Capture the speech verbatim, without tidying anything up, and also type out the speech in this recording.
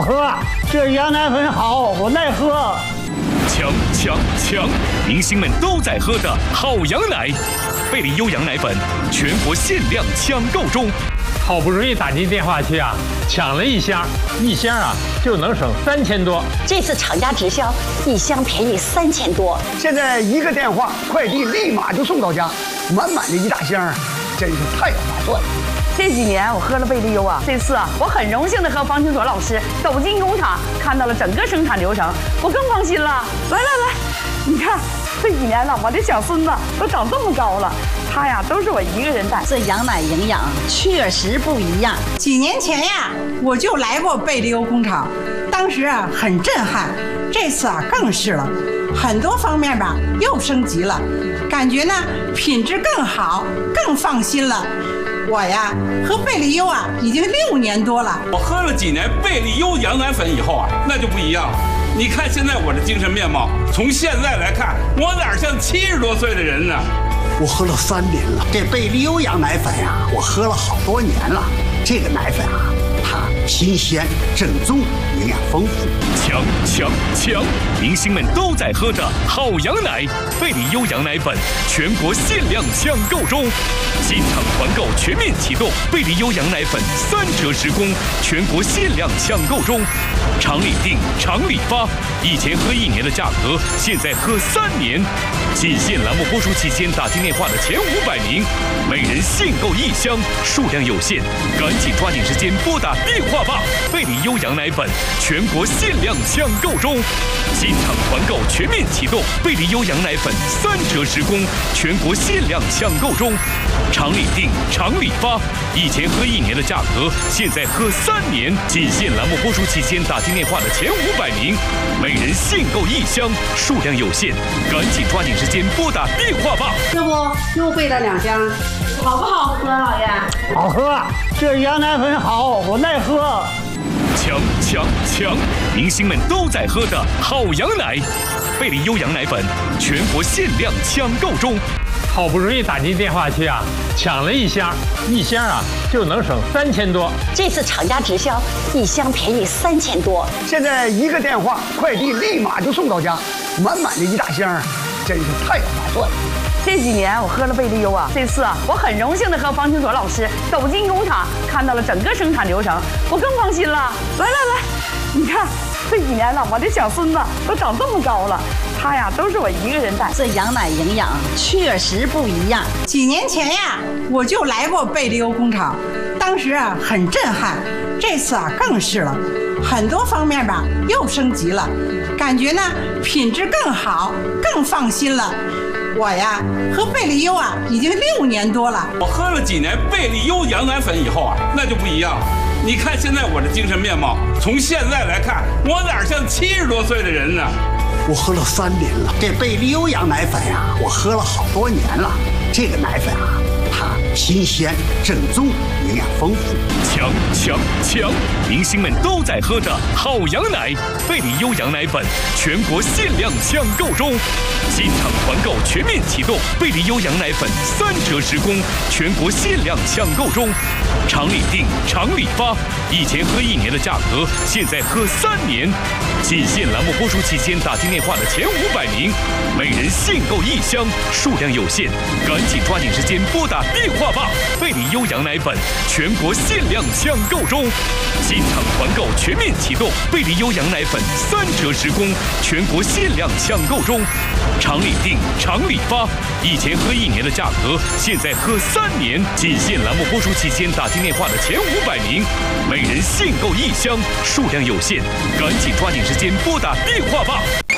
喝，这羊奶粉好，我爱喝。 强强强！明星们都在喝的好羊奶，贝利优羊奶粉全国限量抢购中。 好不容易打进电话去啊，抢了一箱，一箱啊就能省三千多。 这次厂家直销，一箱便宜三千多。 现在一个电话，快递立马就送到家，满满的一大箱，真是太划算了。 这几年我喝了贝利优啊，这次啊，我很荣幸的和方清卓老师走进工厂，看到了整个生产流程，我更放心了。来来来，你看这几年了，我这小孙子都长这么高了，他呀都是我一个人带。 这羊奶营养确实不一样。 几年前呀，我就来过贝利优工厂，当时啊很震撼，这次啊更是了，很多方面吧又升级了，感觉呢品质更好，更放心了。我呀，喝贝利优啊，已经六年多了。 我喝了几年贝利优羊奶粉以后啊，那就不一样了。你看现在我的精神面貌，从现在来看，我哪像七十多岁的人呢？ 我喝了三年了，这贝利优羊奶粉呀、啊，我喝了好多年了。这个奶粉啊，它新鲜、正宗，营养丰富。 强强强！明星们都在喝的好羊奶，贝利优羊奶粉全国限量抢购中。进场团购全面启动，贝利优羊奶粉三折十供，全国限量抢购中。厂里订，厂里发，以前喝一年的价格，现在喝三年。仅限栏目播出期间打进电话的前五百名，每人限购一箱，数量有限，赶紧抓紧时间拨打电话吧！贝利优羊奶粉全国限量抢购中，进场团购全面启动，贝利优羊奶粉三折十供，全国限量抢购中。厂里订，厂里发，以前喝一年的价格，现在喝三年。仅限栏目播出期间打进电话的前五百名，每人限购一箱，数量有限，赶紧抓紧时间拨打电话吧！ 要不又备了两箱，好不好喝，老爷？ 好喝，这羊奶粉好，我爱喝。 强强强！明星们都在喝的好羊奶，贝利优羊奶粉全国限量抢购中。 好不容易打进电话去啊，抢了一箱，一箱啊就能省三千多。 这次厂家直销，一箱便宜三千多。 现在一个电话，快递立马就送到家，满满的一大箱，真是太划算了。 这几年我喝了贝利优啊，这次啊，我很荣幸的和方清卓老师走进工厂，看到了整个生产流程，我更放心了。来来来，你看这几年了，我这小孙子都长这么高了，他呀都是我一个人带。 这羊奶营养确实不一样。 几年前呀，我就来过贝利优工厂，当时啊很震撼，这次啊更是了，很多方面吧又升级了，感觉呢品质更好，更放心了。我呀，喝贝利优啊，已经六年多了。 我喝了几年贝利优羊奶粉以后啊，那就不一样了。你看现在我的精神面貌，从现在来看，我哪像七十多岁的人呢？ 我喝了三年了，这贝利优羊奶粉呀、啊，我喝了好多年了。这个奶粉啊，它新鲜、正宗，营养丰富。 强强强！明星们都在喝的好羊奶，贝利优羊奶粉全国限量抢购中。进场团购全面启动，贝利优羊奶粉三折十供，全国限量抢购中。厂里订，厂里发，以前喝一年的价格，现在喝三年。仅限栏目播出期间打进电话的前五百名，每人限购一箱，数量有限，赶紧抓紧时间拨打电话吧！贝利优羊奶粉全国限量抢购中，进场团购全面启动，贝利优羊奶粉三折十供，全国限量抢购中。厂里订，厂里发，以前喝一年的价格，现在喝三年。仅限栏目播出期间打进电话的前五百名，每人限购一箱，数量有限，赶紧抓紧时间拨打电话吧！